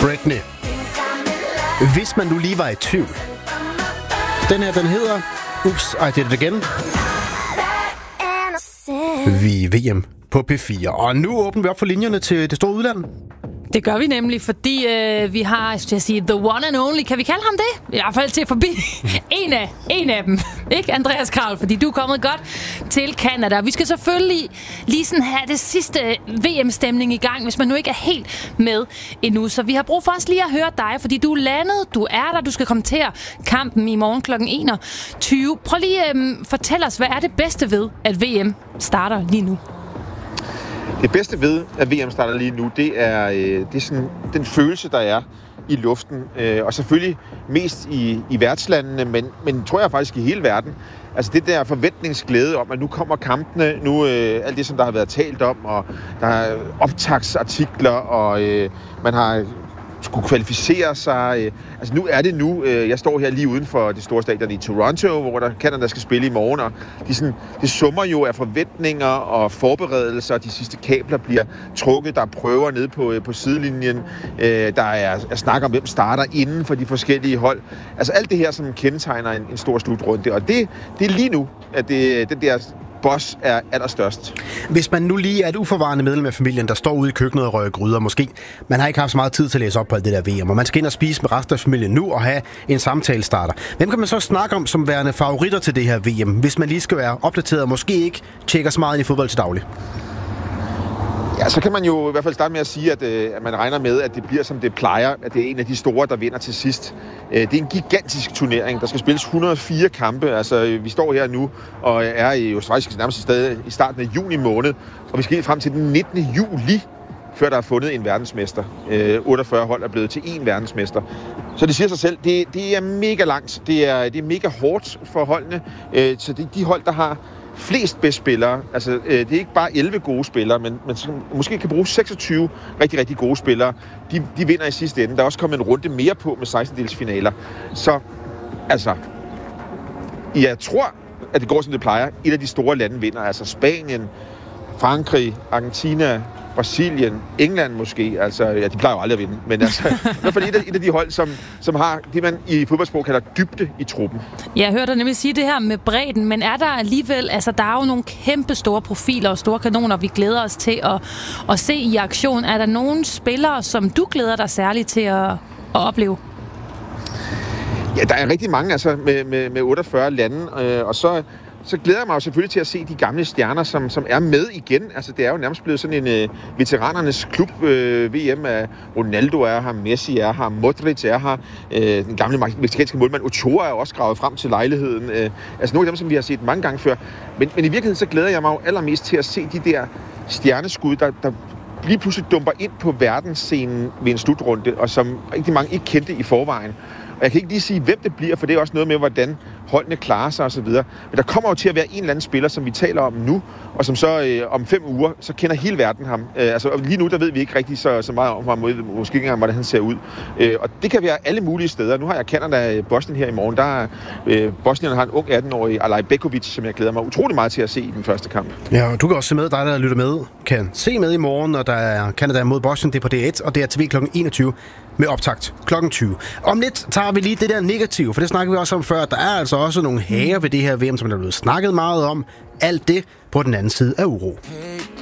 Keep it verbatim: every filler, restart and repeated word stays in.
Britney. Hvis man nu lige var i tvivl. Den her, den hedder Oops, I Did It Again. Vi er V M på P fire. Og nu åbner vi op for linjerne til det store udland. Det gør vi nemlig, fordi øh, vi har, skal jeg sige, the one and only, kan vi kalde ham det? I hvert fald til forbi en af, en af dem, ikke Andreas Kraul, fordi du er kommet godt til Canada. Vi skal selvfølgelig lige sådan have det sidste V M-stemning i gang, hvis man nu ikke er helt med endnu. Så vi har brug for os lige at høre dig, fordi du er landet, du er der, du skal kommentere kampen i morgen klokken enogtyve. Prøv lige at øh, fortælle os, hvad er det bedste ved, at V M starter lige nu? Det bedste ved, at V M starter lige nu, det er, øh, det er sådan, den følelse, der er i luften. Øh, og selvfølgelig mest i, i værtslandene, men, men tror jeg faktisk i hele verden. Altså det der forventningsglæde om, at nu kommer kampene, nu øh, alt det, som der har været talt om, og der er optagsartikler, og øh, man har skulle kvalificere sig. Øh, altså nu er det nu. Øh, jeg står her lige uden for det store stadion i Toronto, hvor der Canada skal spille i morgen, og de sådan, det summer jo af forventninger og forberedelser. De sidste kabler bliver trukket. Der er prøver nede på, på sidelinjen. Øh, der er, er snak om, hvem starter inden for de forskellige hold. Altså alt det her, som kendetegner en, en stor slutrunde. Og det, det er lige nu, at det, den der boss er allerstørst. Hvis man nu lige er et uforvarende medlem af familien, der står ude i køkkenet og rører gryder, måske man har ikke haft så meget tid til at læse op på alt det der V M, og man skal ind og spise med resten af familien nu og have en samtale starter. Hvem kan man så snakke om som værende favoritter til det her V M, hvis man lige skal være opdateret og måske ikke tjekker så meget ind i fodbold til daglig? Ja, så kan man jo i hvert fald starte med at sige, at, øh, at man regner med, at det bliver, som det plejer, at det er en af de store, der vinder til sidst. Øh, det er en gigantisk turnering. Der skal spilles et hundrede og fire kampe. Altså, vi står her nu og er jo faktisk nærmest stadig i starten af juni måned, og vi skal helt frem til den nittende juli, før der er fundet en verdensmester. Øh, otteogfyrre hold er blevet til én verdensmester. Så det siger sig selv, det, det er mega langt. Det er, det er mega hårdt for holdene. Øh, så det er de hold, der har flest bedste spillere. Altså, øh, det er ikke bare elleve gode spillere, men man måske kan bruge seksogtyve rigtig, rigtig gode spillere. De, de vinder i sidste ende. Der er også kommet en runde mere på med sekstendelsfinaler. Så, altså, jeg tror, at det går, som det plejer. Et af de store lande vinder. Altså Spanien, Frankrig, Argentina, Brasilien, England måske, altså, ja, de plejer jo aldrig at vinde, men altså, i hvert fald et af, et af de hold, som, som har det, man i fodboldsprog kalder dybde i truppen. Jeg hørte dig nemlig sige det her med bredden, men er der alligevel, altså der er jo nogle kæmpe store profiler og store kanoner, vi glæder os til at, at se i aktion. Er der nogle spillere, som du glæder dig særligt til at, at opleve? Ja, der er rigtig mange, altså med, med, med otteogfyrre lande, øh, og så Så glæder jeg mig jo selvfølgelig til at se de gamle stjerner, som, som er med igen. Altså, det er jo nærmest blevet sådan en uh, veteranernes klub. Uh, V M er Ronaldo er her, Messi er her, Modric er her. Uh, den gamle mexicanske målmand Ochoa er også gravet frem til lejligheden. Uh, altså nogle af dem, som vi har set mange gange før. Men, men i virkeligheden så glæder jeg mig jo allermest til at se de der stjerneskud, der, der lige pludselig dumper ind på verdensscenen ved en slutrunde, og som rigtig mange ikke kendte i forvejen. Og jeg kan ikke lige sige, hvem det bliver, for det er også noget med, hvordan holdene klarer sig osv. Men der kommer jo til at være en eller anden spiller, som vi taler om nu, og som så øh, om fem uger, så kender hele verden ham. Øh, altså lige nu, der ved vi ikke rigtig så, så meget om ham, måske ikke engang, hvordan han ser ud. Øh, og det kan være alle mulige steder. Nu har jeg Canada Bosnien her i morgen. Der øh, Bosnien har en ung atten-årig, Alaj Bekovic, som jeg glæder mig utrolig meget til at se i den første kamp. Ja, og du kan også se med, dig der lytter med, kan se med i morgen, når der er Canada mod Bosnien. Det er på D et, og det er T V klokken enogtyve med optakt klokken tyve. Om lidt tager vi lige det der negative, for det snakker vi også om før. Der er altså også nogle hager ved det her V M, som der er blevet snakket meget om. Alt det på den anden side af uro.